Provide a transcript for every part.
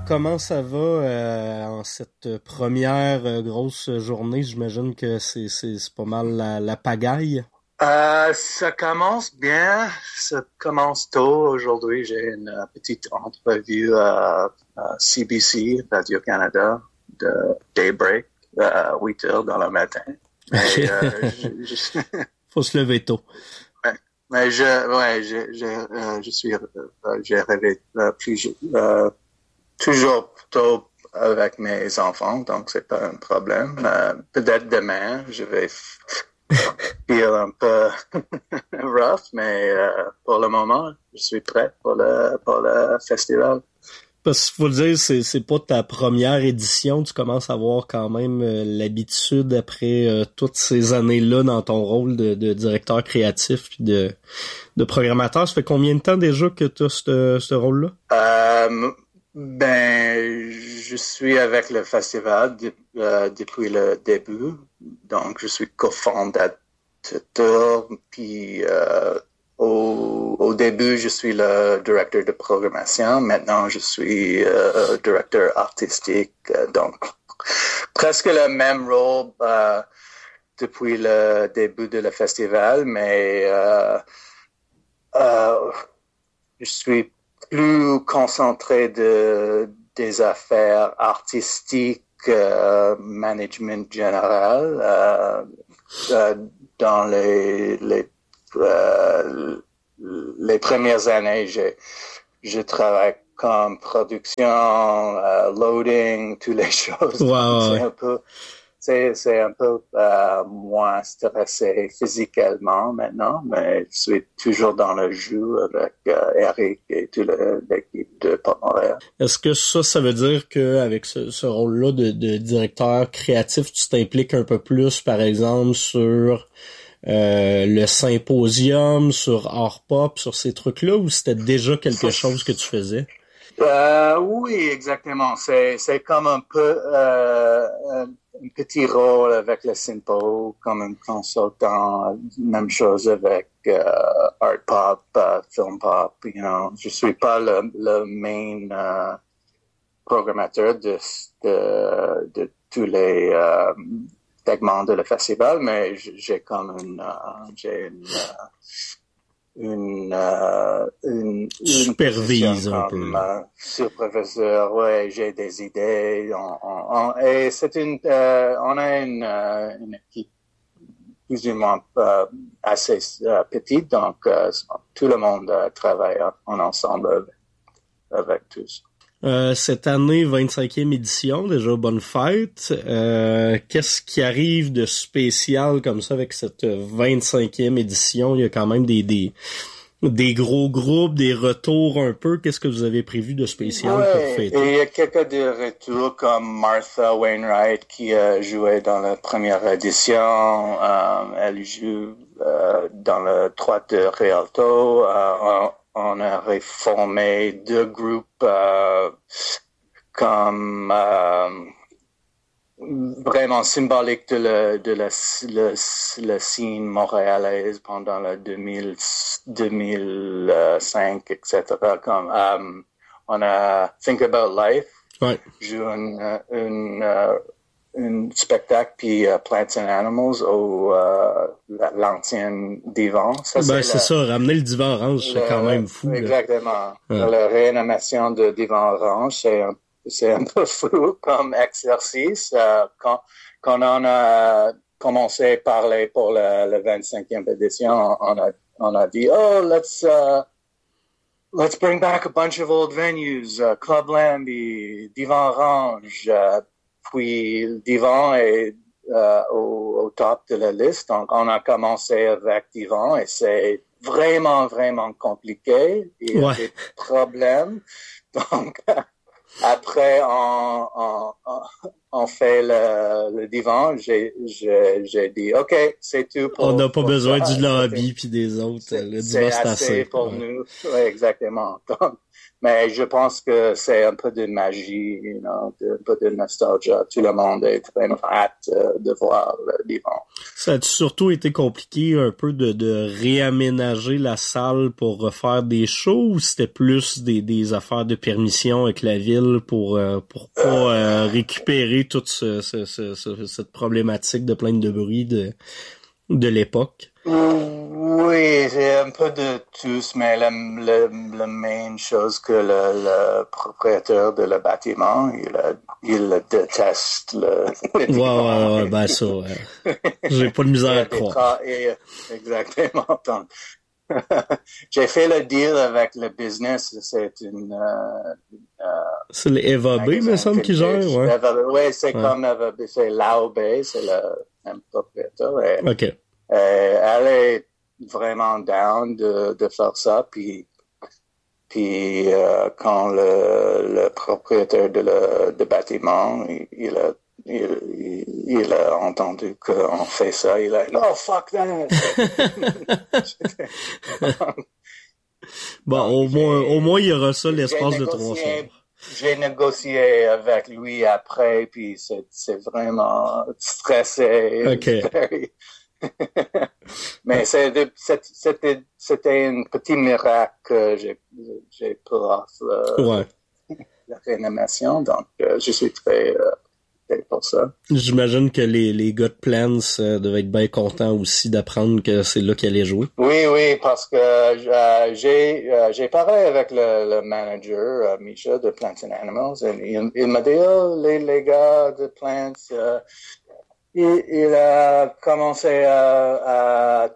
comment ça va en cette première grosse journée? J'imagine que c'est pas mal la pagaille. Ça commence bien, ça commence tôt. Aujourd'hui, j'ai une petite entrevue à CBC, Radio-Canada, de Daybreak, 8 heures dans le matin. Okay. Faut se lever tôt. Mais j'ai rêvé toujours tôt avec mes enfants, donc c'est pas un problème. Peut-être demain, je vais feel un peu rough, mais pour le moment, je suis prêt pour le festival. Parce qu'il faut le dire, c'est pas ta première édition, tu commences à avoir quand même l'habitude après toutes ces années-là dans ton rôle de directeur créatif puis de programmateur. Ça fait combien de temps déjà que tu as ce rôle-là? Je suis avec le festival depuis le début, donc je suis cofondateur, puis au début, je suis le directeur de programmation. Maintenant, je suis directeur artistique. Donc, presque le même rôle depuis le début de le festival, mais je suis plus concentré des affaires artistiques, management général, dans les premières années, je travaille comme production, loading, toutes les choses. Wow. C'est un peu moins stressé physiquement maintenant, mais je suis toujours dans le jeu avec Eric et toute l'équipe de Port-Montréal. Est-ce que ça veut dire qu'avec ce rôle-là de directeur créatif, tu t'impliques un peu plus, par exemple, sur le symposium, sur Art Pop, sur ces trucs-là, ou c'était déjà quelque chose que tu faisais? Oui, exactement. C'est comme un peu un petit rôle avec le Synpo, comme un consultant, même chose avec Art Pop, Film Pop, you know. Je suis pas le main programmateur de tous les segments de le festival, mais j'ai comme une supervise un peu. Superviseur, ouais, j'ai des idées. Et c'est on a une équipe plus ou moins assez petite, donc tout le monde travaille en ensemble avec tous. Cette année, 25e édition, déjà bonne fête. Qu'est-ce qui arrive de spécial comme ça avec cette 25e édition? Il y a quand même des gros groupes, des retours un peu. Qu'est-ce que vous avez prévu de spécial pour fêter? Et il y a quelques de retours comme Martha Wainwright qui a joué dans la première édition. Elle joue dans le Théâtre de Rialto. On a reformé deux groupes comme vraiment symbolique de la scène montréalaise pendant le 2005, etc. Comme on a Think About Life, joue un spectacle, puis Plants and Animals au l'ancien divan. Ça, c'est ça, ramener le divan orange, c'est quand même fou. Exactement. La réanimation de divan orange, c'est un peu fou comme exercice. Quand on a commencé à parler pour la 25e édition, on a dit, let's bring back a bunch of old venues, Club Lambie, Divan Orange, puis le divan est au top de la liste. Donc, on a commencé avec divan et c'est vraiment, vraiment compliqué. Il y a des problèmes. Donc, après, on fait le divan. J'ai dit, OK, c'est tout pour... On n'a pas besoin du lobby puis des autres. Le divan, c'est assez pour nous. Oui, exactement. Donc, Mais je pense que c'est un peu de magie, un peu de nostalgie. Tout le monde est vraiment hâte de voir le divan. Ça a surtout été compliqué un peu de réaménager la salle pour refaire des shows, ou c'était plus des affaires de permission avec la ville pour pas récupérer toute cette problématique de plainte de bruit de l'époque? Oui, c'est un peu de tous, mais la main chose que le propriétaire de le bâtiment, il déteste le Ouais, ben ça, j'ai pas de misère à croire. Exactement. Donc, j'ai fait le deal avec le business, c'est c'est le Eva B, me semble, qui gère, ouais. Oui, c'est comme Eva B, c'est Lao B, c'est le même propriétaire. OK. Elle est vraiment down de faire ça, puis quand le propriétaire de bâtiment, il a entendu qu'on fait ça, il a dit, "No, fuck that." Bon, au moins il y aura ça l'espace de 3 soirs. J'ai négocié avec lui après, puis c'est vraiment stressé. OK. Mais c'était un petit miracle que j'ai pu faire la réanimation, donc je suis très pour ça. J'imagine que les gars de Plans devaient être bien contents aussi d'apprendre que c'est là qu'ils allaient jouer. Oui, parce que j'ai parlé avec le manager, Misha, de Plants and Animals, et il m'a dit, les gars de Plants, il a commencé à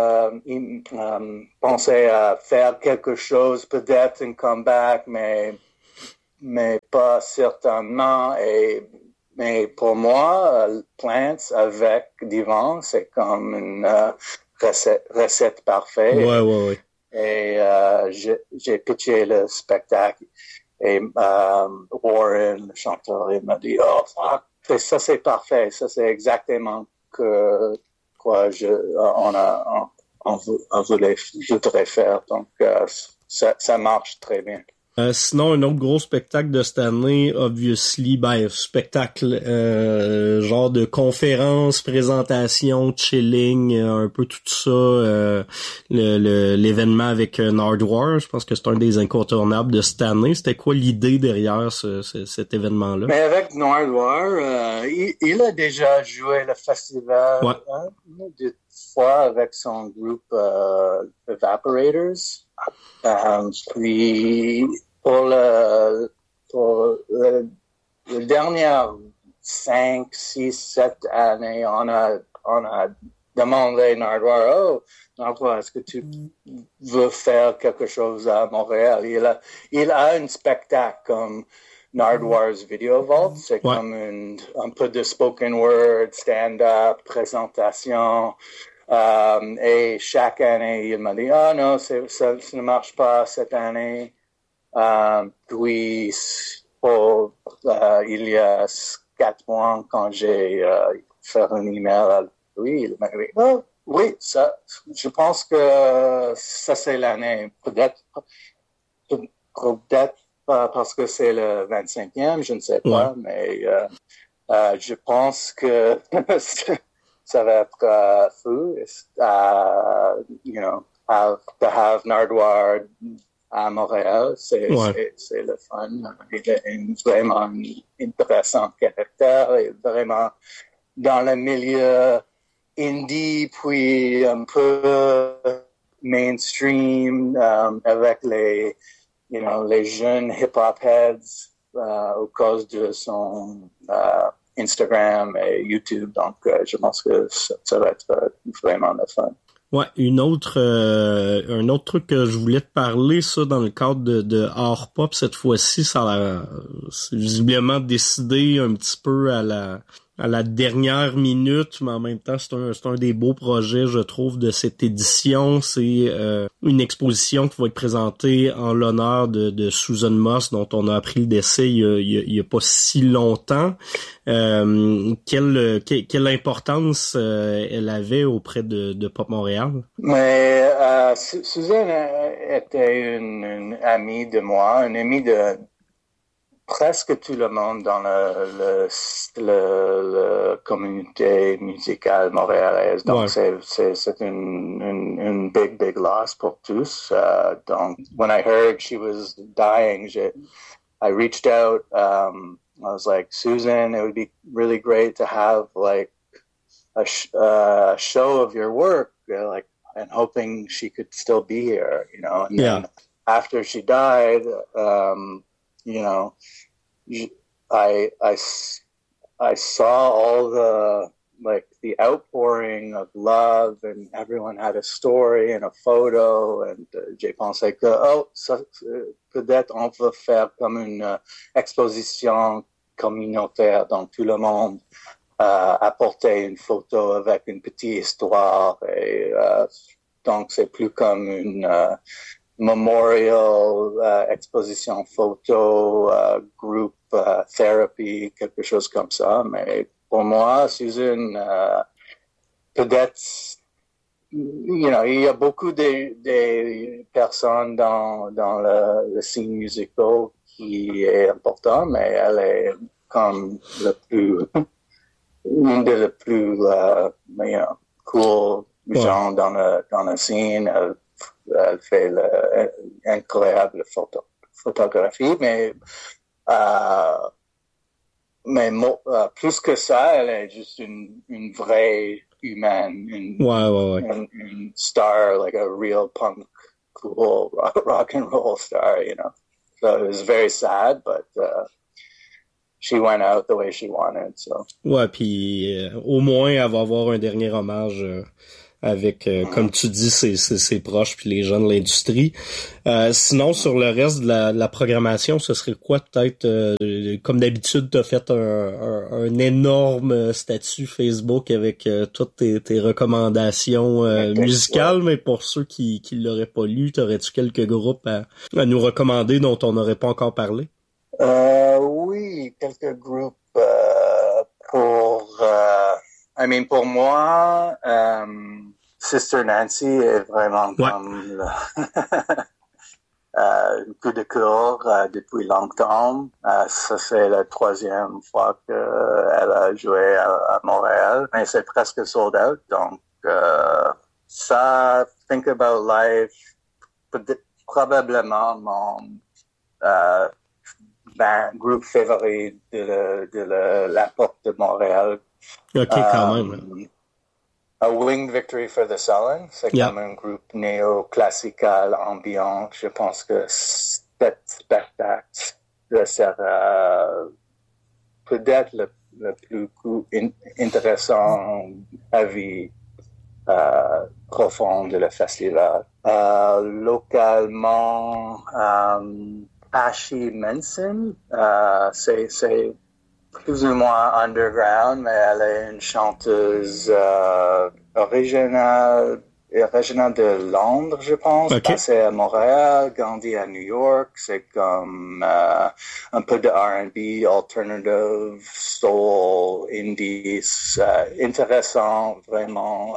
penser à faire quelque chose, peut-être un comeback, mais pas certainement. Mais pour moi, Plants avec Divan, c'est comme une recette parfaite. Ouais. Et j'ai pitché le spectacle. Et Warren, le chanteur, il m'a dit, "Oh, fuck. Ça, c'est parfait. Ça, c'est exactement quoi on voudrait faire. Donc, ça marche très bien. Sinon, un autre gros spectacle de cette année, obviously, spectacle, genre de conférence, présentation, chilling, un peu tout ça, l'événement avec Nardwuar, je pense que c'est un des incontournables de cette année. C'était quoi l'idée derrière cet événement-là? Mais avec Nardwuar, il a déjà joué le festival deux fois avec son groupe Evaporators. Puis pour le dernière 5, 6, 7 années, on a demandé Nardwuar, Nardwuar, est-ce que tu veux faire quelque chose à Montréal? Il a un spectacle comme Nardwuar's Video Vault, c'est comme un peu de spoken word, stand-up, présentation. Et chaque année, il m'a dit, non, ça ne marche pas cette année. Puis, il y a 4 mois, quand j'ai fait un email à lui, il m'a dit, oui, ça, je pense que ça c'est l'année. Peut-être pas parce que c'est le 25e, je ne sais pas, mais je pense que ça va être fou, to have Nardwuar à Montréal, c'est le fun. Il est vraiment intéressant caractère, et vraiment dans le milieu indie, puis un peu mainstream, avec les jeunes hip-hop heads, à cause de son Instagram et YouTube, donc je pense que ça va être vraiment le fun. Ouais, un autre truc que je voulais te parler, ça, dans le cadre de Art Pop, cette fois-ci, c'est visiblement décidé un petit peu à à la dernière minute, mais en même temps, c'est un des beaux projets, je trouve, de cette édition. C'est une exposition qui va être présentée en l'honneur de Susan Moss, dont on a appris le décès il y a pas si longtemps. Quelle importance elle avait auprès de Pop Montréal? Mais Susan était une amie de moi, une amie de presque tout le monde dans la communauté musicale montréalaise. Donc, c'est une big loss pour tous. Donc, when I heard she was dying, I reached out. I was like, Susan, it would be really great to have like a show of your work, like, and hoping she could still be here, you know. And then after she died, you know, I saw all the outpouring of love, and everyone had a story and a photo, and j'ai pensé que ça, peut-être on va faire comme une exposition communautaire, donc tout le monde apporter une photo avec une petite histoire, et donc c'est plus comme une memorial, exposition photo, group therapy, quelque chose comme ça. Mais pour moi, Susan, peut-être, you know, il y a beaucoup de personnes dans le scene musical qui est important, mais elle est comme une des plus, you know, cool gens dans la scène. Elle fait incroyable photographie, mais plus que ça, elle est juste une vraie humaine, une star, like a real punk, cool rock and roll star, you know. So it was very sad, but she went out the way she wanted. So. Ouais, puis au moins elle va avoir un dernier hommage. Avec, comme tu dis, ses proches puis les gens de l'industrie. Sinon, sur le reste de la programmation, ce serait quoi peut-être, comme d'habitude, t'as fait un énorme statut Facebook avec toutes tes recommandations musicales, mais pour ceux qui l'auraient pas lu, t'aurais-tu quelques groupes à nous recommander dont on n'aurait pas encore parlé? Oui, quelques groupes pour moi, Sister Nancy est vraiment comme un coup de cœur depuis longtemps. Ça fait la 3e fois qu'elle a joué à Montréal, mais c'est presque sold out. Donc, ça, Think About Life, probablement mon groupe favori de la porte de Montréal. OK, quand même. A Winged Victory for the Sullen, c'est comme un groupe néo-classical ambiant. Je pense que cet spectacle sera peut-être le plus intéressant à vie profond de le festival. Localement, Ashi Manson, c'est plus ou moins underground, mais elle est une chanteuse originale de Londres, je pense. Passée à Montréal, grandie à New York. C'est comme un peu de R&B, alternative, soul, indies, intéressant, vraiment,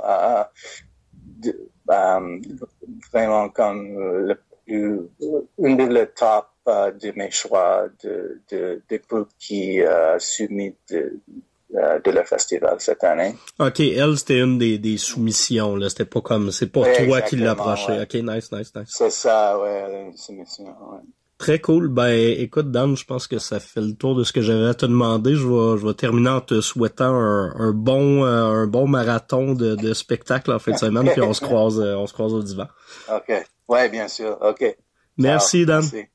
vraiment comme une des top de mes choix de groupes qui soumis de le festival cette année. OK, elle, c'était une des soumissions, là. C'était pas comme, c'est pas toi qui l'as approché. Ouais. OK, nice. C'est ça, ouais, elle a une soumission, ouais. Très cool. Ben, écoute, Dan, je pense que ça fait le tour de ce que j'avais à te demander. Je vais terminer en te souhaitant un bon marathon de spectacle en fin de semaine, puis on se croise au divan. OK. Ouais, bien sûr. OK. Merci, Dan. Merci.